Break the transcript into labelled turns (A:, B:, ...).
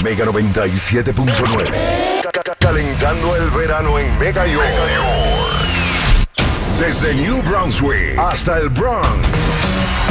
A: Mega 97.9. Calentando el verano en Mega York. Desde New Brunswick hasta el Bronx.